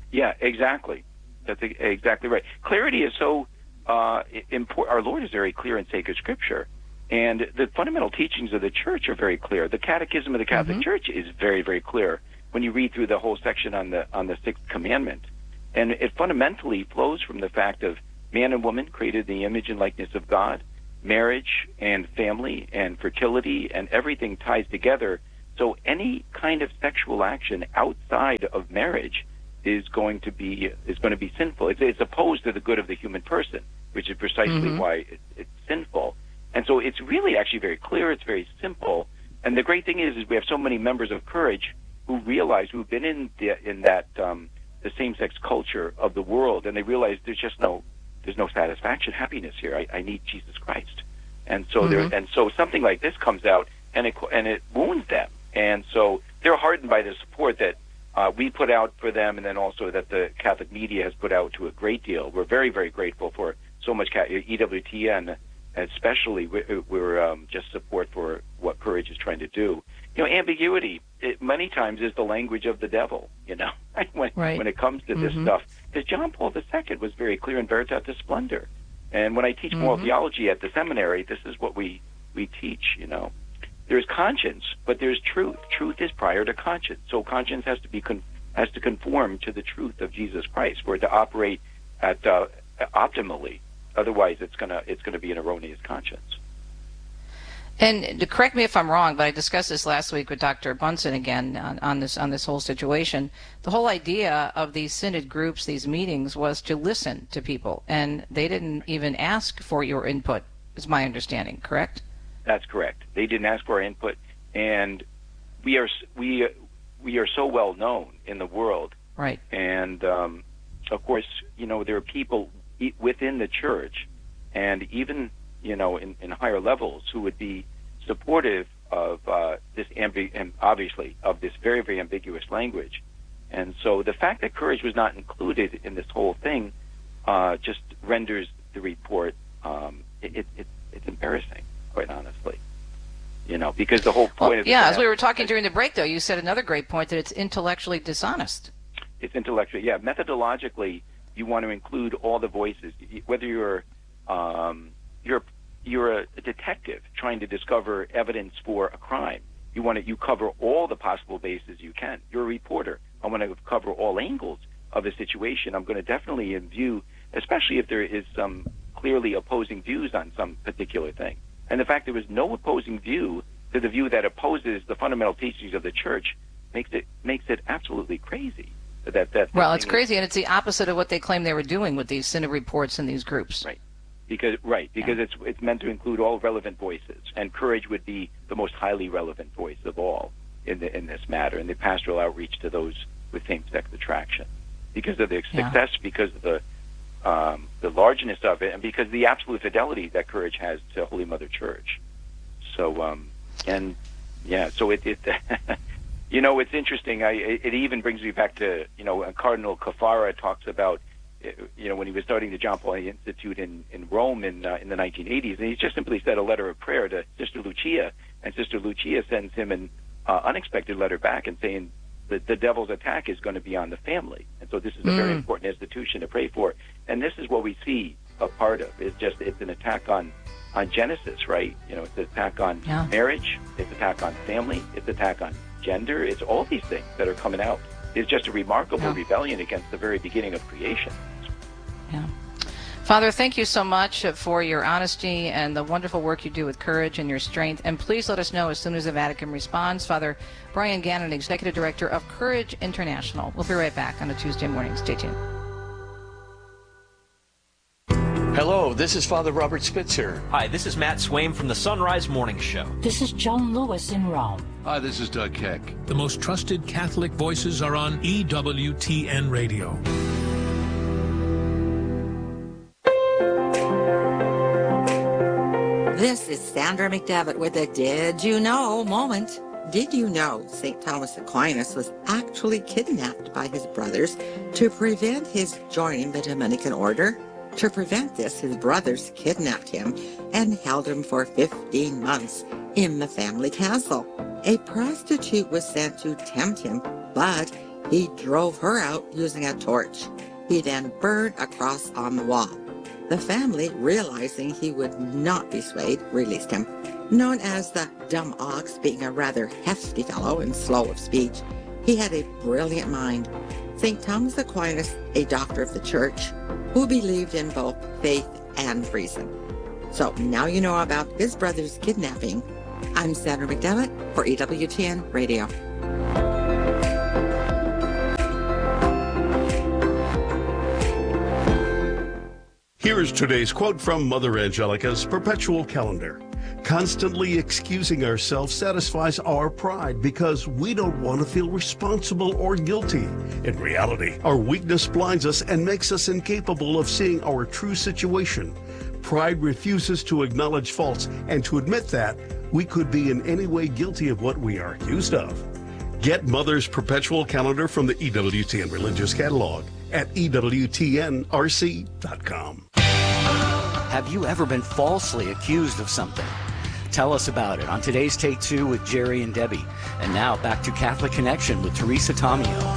Yeah, exactly. That's exactly right. Clarity is so important. Our Lord is very clear in sacred Scripture, and the fundamental teachings of the Church are very clear. The Catechism of the Catholic Church is very, very clear when you read through the whole section on the Sixth Commandment, and it fundamentally flows from the fact of man and woman created in the image and likeness of God, marriage and family and fertility and everything ties together. So any kind of sexual action outside of marriage is going to be sinful. It's opposed to the good of the human person, which is precisely why it's sinful. And so it's really actually very clear. It's very simple. And the great thing is we have so many members of Courage who realize, who've been in that the same-sex culture of the world, and they realize there's no satisfaction, happiness here. I need Jesus Christ. And so something like this comes out, and it wounds them. And so they're hardened by the support that we put out for them, and then also that the Catholic media has put out to a great deal. We're very, very grateful for so much EWTN, especially. We're just support for what Courage is trying to do. Ambiguity many times is the language of the devil. When it comes to this stuff, because John Paul II was very clear in Veritatis Splendor. And when I teach moral theology at the seminary, this is what we teach. There's conscience, but there's truth. Truth is prior to conscience. So conscience has to conform to the truth of Jesus Christ for it to operate at optimally. Otherwise, it's gonna be an erroneous conscience. And correct me if I'm wrong, but I discussed this last week with Dr. Bunsen again on this whole situation. The whole idea of these synod groups, these meetings, was to listen to people, and they didn't even ask for your input, is my understanding. Correct? That's correct. They didn't ask for our input, and we are so well known in the world, right? And of course, there are people within the church, and even in higher levels who would be supportive of this obviously of this very, very ambiguous language. And so the fact that Courage was not included in this whole thing just renders the report it's embarrassing, quite honestly. Because the whole point of as we were talking during the break, though, you said another great point, that it's intellectually dishonest. It's intellectually, methodologically, you want to include all the voices, whether you're a detective trying to discover evidence for a crime. You cover all the possible bases you can. You're a reporter. I want to cover all angles of a situation. I'm going to definitely view, especially if there is some clearly opposing views on some particular thing. And the fact there was no opposing view to the view that opposes the fundamental teachings of the Church makes it absolutely crazy. It's crazy, and it's the opposite of what they claim they were doing with these synod reports and these groups. Right. Because it's meant to include all relevant voices, and Courage would be the most highly relevant voice of all in this matter, and the pastoral outreach to those with same-sex attraction, because of the success, because of the largeness of it, and because of the absolute fidelity that Courage has to Holy Mother Church. So it's interesting. It even brings me back to Cardinal Caffarra talks about. When he was starting the John Paul Institute in Rome in the 1980s, and he just simply said a letter of prayer to Sister Lucia, and Sister Lucia sends him an unexpected letter back and saying that the devil's attack is going to be on the family, and so this is a very important institution to pray for. And this is what we see a part of. It's an attack on Genesis, right? It's an attack on marriage, it's an attack on family, it's an attack on gender. It's all these things that are coming out. It's just a remarkable rebellion against the very beginning of creation. Yeah. Father, thank you so much for your honesty and the wonderful work you do with Courage and your strength. And please let us know as soon as the Vatican responds. Father Brian Gannon, Executive Director of Courage International. We'll be right back on a Tuesday morning. Stay tuned. Hello, this is Father Robert Spitzer. Hi, this is Matt Swaim from the Sunrise Morning Show. This is Joan Lewis in Rome. Hi, this is Doug Keck. The most trusted Catholic voices are on EWTN Radio. This is Sandra McDevitt with a Did You Know moment. Did you know St. Thomas Aquinas was actually kidnapped by his brothers to prevent his joining the Dominican order? To prevent this, his brothers kidnapped him and held him for 15 months in the family castle. A prostitute was sent to tempt him, but He drove her out using a torch. He then burned a cross on the wall. The family, realizing he would not be swayed, released him. Known as the Dumb Ox, being a rather hefty fellow and slow of speech, he had a brilliant mind. St. Thomas Aquinas, a doctor of the church, who believed in both faith and reason. So now you know about his brother's kidnapping. I'm Sandra McDevitt for EWTN Radio. Here is today's quote from Mother Angelica's Perpetual Calendar. Constantly excusing ourselves satisfies our pride because we don't want to feel responsible or guilty. In reality, our weakness blinds us and makes us incapable of seeing our true situation. Pride refuses to acknowledge faults and to admit that we could be in any way guilty of what we are accused of. Get Mother's Perpetual Calendar from the EWTN Religious Catalog at EWTNRC.com. Have you ever been falsely accused of something? Tell us about it on today's Take Two with Jerry and Debbie. And now back to Catholic Connection with Teresa Tomeo.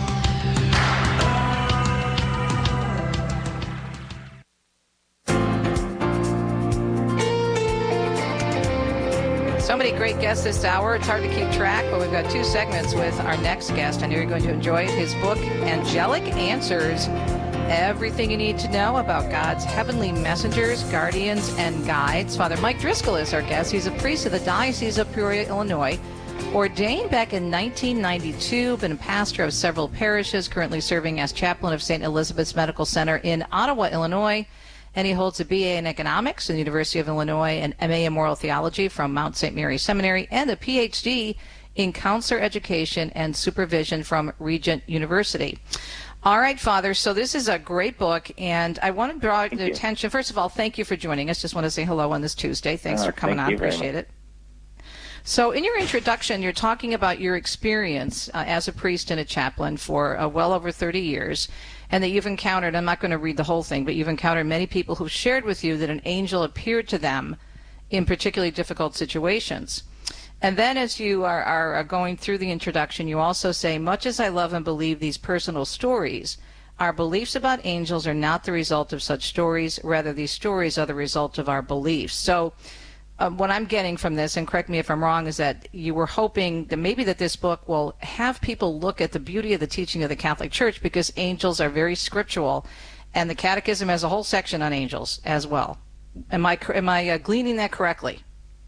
So many great guests this hour. It's hard to keep track, but we've got two segments with our next guest. I know you're going to enjoy his book, Angelic Answers. Everything you need to know about God's heavenly messengers, guardians, and guides. Father Mike Driscoll is our guest. He's a priest of the Diocese of Peoria, Illinois. Ordained back in 1992, been a pastor of several parishes, currently serving as chaplain of St. Elizabeth's Medical Center in Ottawa, Illinois. And he holds a BA in economics from the University of Illinois, an MA in moral theology from Mount St. Mary Seminary, and a PhD in counselor education and supervision from Regent University. All right, Father, so this is a great book, and I want to draw your attention. First of all, thank you for joining us. Just want to say hello on this Tuesday. Thanks for coming on. Appreciate it. So in your introduction, you're talking about your experience as a priest and a chaplain for well over 30 years, and that you've encountered, I'm not going to read the whole thing, but you've encountered many people who shared with you that an angel appeared to them in particularly difficult situations. And then as you are going through the introduction, you also say, much as I love and believe these personal stories, our beliefs about angels are not the result of such stories. Rather, these stories are the result of our beliefs. So what I'm getting from this, and correct me if I'm wrong, is that you were hoping that maybe that this book will have people look at the beauty of the teaching of the Catholic Church, because angels are very scriptural, and the Catechism has a whole section on angels as well. Am I gleaning that correctly?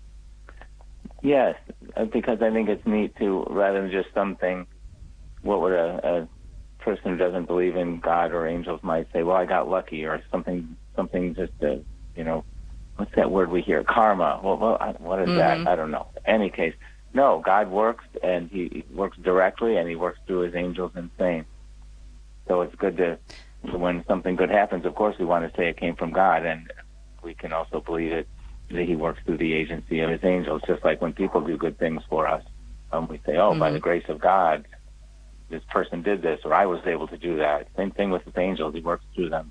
Yes, because I think it's neat to, rather than just something, what would a person who doesn't believe in God or angels might say, well, I got lucky, or something just, what's that word we hear? Karma. Well, what is that? I don't know. In any case, no, God works, and he works directly, and he works through his angels and saints. So it's good to, when something good happens, of course we want to say it came from God, and we can also believe it, that he works through the agency of his angels, just like when people do good things for us. We say, by the grace of God, this person did this, or I was able to do that. Same thing with his angels. He works through them.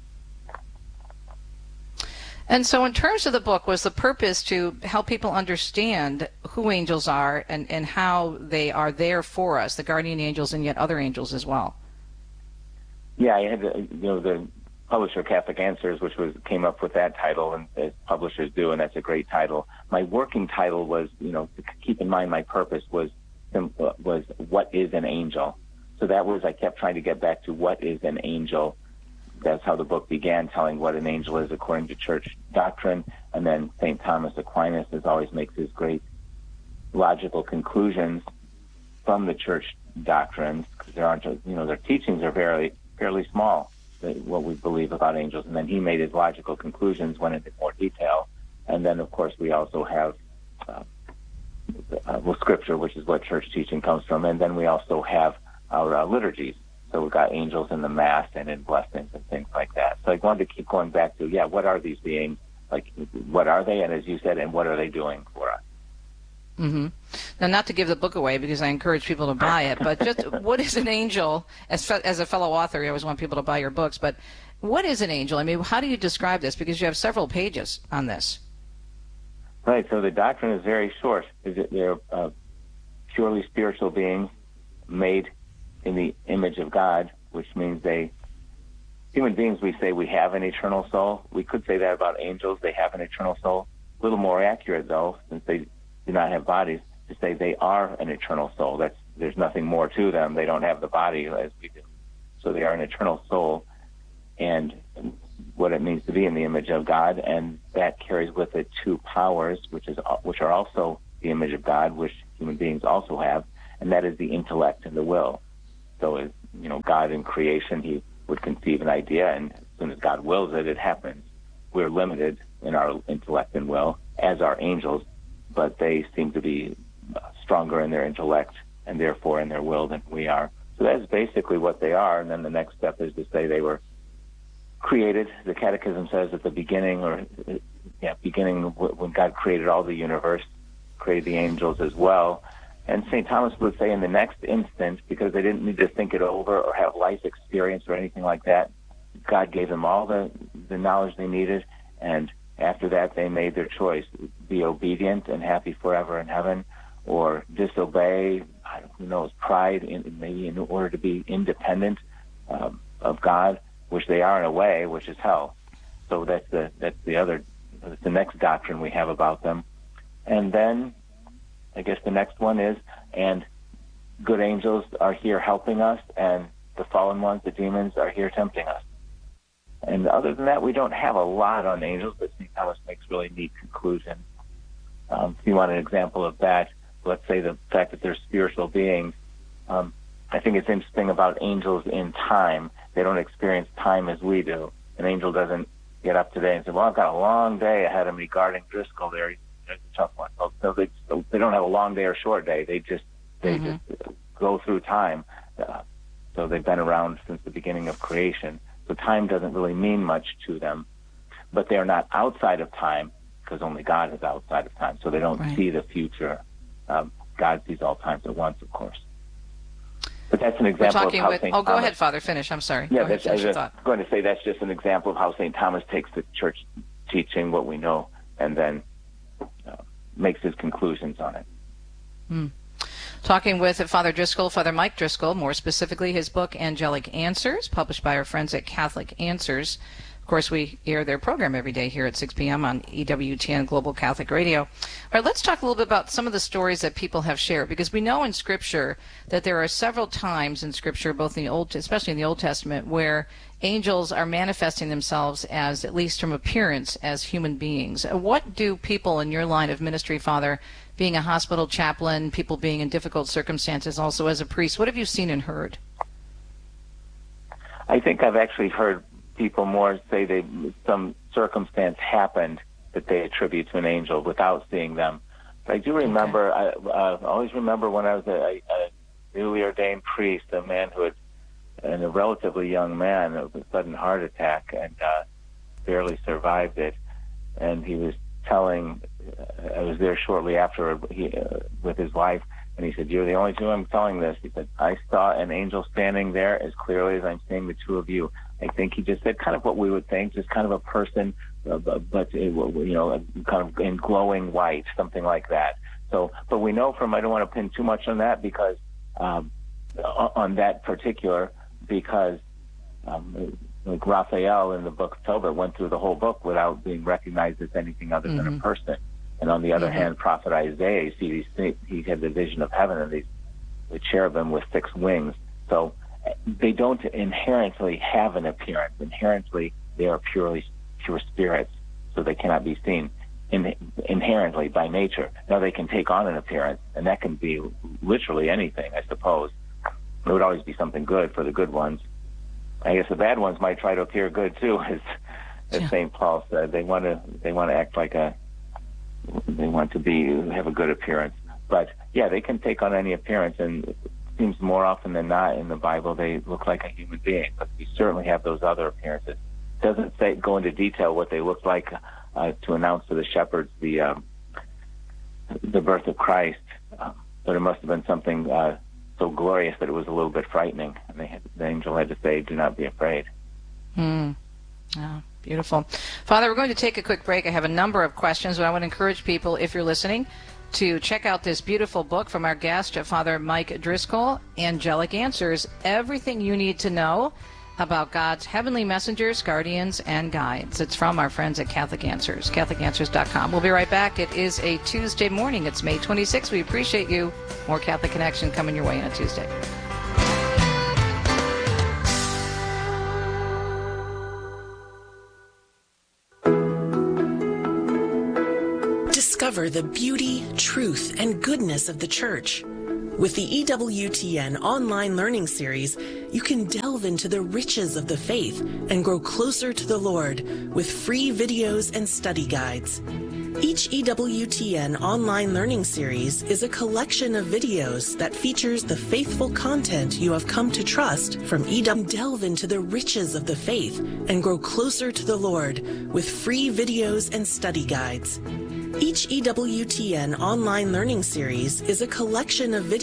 And so in terms of the book, was the purpose to help people understand who angels are and how they are there for us, the guardian angels and yet other angels as well? Yeah, I had the publisher Catholic Answers, which came up with that title, and as publishers do, and that's a great title. My working title was, to keep in mind my purpose was what is an angel? So that was, I kept trying to get back to what is an angel. That's how the book began, telling what an angel is according to church doctrine. And then St. Thomas Aquinas always makes his great logical conclusions from the church doctrines, because there aren't, their teachings are fairly small, what we believe about angels. And then he made his logical conclusions, went into more detail. And then, of course, we also have Scripture, which is what church teaching comes from. And then we also have our liturgies. So we've got angels in the Mass and in blessings and things like that. So I wanted to keep going back to, what are these beings? Like, what are they? And as you said, and what are they doing for us? Mm-hmm. Now, not to give the book away, because I encourage people to buy it, but just what is an angel? As a fellow author, I always want people to buy your books, but what is an angel? I mean, how do you describe this? Because you have several pages on this. Right, so the doctrine is very short. They're purely spiritual beings made in the image of God, which means human beings, we say we have an eternal soul. We could say that about angels. They have an eternal soul. A little more accurate, though, since they do not have bodies, to say they are an eternal soul. There's nothing more to them. They don't have the body as we do. So they are an eternal soul, and what it means to be in the image of God, and that carries with it two powers, which are also the image of God, which human beings also have, and that is the intellect and the will. So, as God in creation, He would conceive an idea, and as soon as God wills it, it happens. We're limited in our intellect and will, as are angels, but they seem to be stronger in their intellect and therefore in their will than we are. So that's basically what they are, and then the next step is to say they were created. The Catechism says at the beginning, when God created all the universe, created the angels as well. And St. Thomas would say in the next instant, because they didn't need to think it over or have life experience or anything like that, God gave them all the knowledge they needed, and after that they made their choice: be obedient and happy forever in heaven, or disobey, who knows, pride, maybe in order to be independent of God, which they are in a way, which is hell. So that's the next doctrine we have about them. And then I guess the next one is, and good angels are here helping us, and the fallen ones, the demons, are here tempting us. And other than that, we don't have a lot on angels, but St. Thomas makes really neat conclusions. If you want an example of that, let's say the fact that they're spiritual beings. I think it's interesting about angels in time. They don't experience time as we do. An angel doesn't get up today and say, well, I've got a long day ahead of me guarding Driscoll there. He's a tough one. So they don't have a long day or short day. They just go through time. So they've been around since the beginning of creation. So time doesn't really mean much to them. But they're not outside of time, because only God is outside of time. So they don't see the future. God sees all times at once, of course. But that's an example of how St. Thomas... go ahead, Father. Finish. I'm sorry. Yeah, I was going to say that's just an example of how St. Thomas takes the church teaching, what we know, and then makes his conclusions on it. Talking with Father Driscoll, Father Mike Driscoll, more specifically his book, Angelic Answers, published by our friends at Catholic Answers. Of course, we air their program every day here at 6 p.m. on EWTN Global Catholic Radio. All right, let's talk a little bit about some of the stories that people have shared, because we know in Scripture that there are several times in Scripture, both in the especially in the Old Testament, where angels are manifesting themselves as, at least from appearance, as human beings. What do people in your line of ministry, Father, being a hospital chaplain, people being in difficult circumstances, also as a priest, what have you seen and heard? I think I've actually heard people more say some circumstance happened that they attribute to an angel without seeing them. But I do remember, I always remember when I was a newly ordained priest, a man who had, and a relatively young man, a sudden heart attack, and barely survived it. And he was telling, I was there shortly after with his wife, and he said, "You're the only two I'm telling this." He said, "I saw an angel standing there as clearly as I'm seeing the two of you." I think he just said kind of what we would think, just kind of a person, but kind of in glowing white, something like that. So, but we know from, I don't want to pin too much on that because on that particular, because like Raphael in the Book of Tobit went through the whole book without being recognized as anything other than a person. And on the other hand, Prophet Isaiah, you see he had the vision of heaven and the cherubim with 6 wings. So they don't inherently have an appearance. Inherently, they are pure spirits, so they cannot be seen inherently by nature. Now, they can take on an appearance, and that can be literally anything, I suppose. It would always be something good for the good ones. I guess the bad ones might try to appear good too, as St. Paul said. They want to act like they want to have a good appearance. But yeah, they can take on any appearance, and it seems more often than not in the Bible they look like a human being. But we certainly have those other appearances. It doesn't go into detail what they look like to announce to the shepherds the birth of Christ, but it must have been something so glorious that it was a little bit frightening. And the angel had to say, "Do not be afraid." Oh, beautiful. Father, we're going to take a quick break. I have a number of questions, but I want to encourage people, if you're listening, to check out this beautiful book from our guest, Father Mike Driscoll, Angelic Answers, everything you need to know about God's heavenly messengers, guardians, and guides. It's from our friends at Catholic Answers, CatholicAnswers.com. We'll be right back. It is a Tuesday morning. It's May 26th. We appreciate you. More Catholic Connection coming your way on a Tuesday. Discover the beauty, truth, and goodness of the Church. With the EWTN online learning series, you can delve into the riches of the faith and grow closer to the Lord with free videos and study guides. Each EWTN online learning series is a collection of videos that features the faithful content you have come to trust from EWTN. Delve into the riches of the faith and grow closer to the Lord with free videos and study guides. Each EWTN online learning series is a collection of videos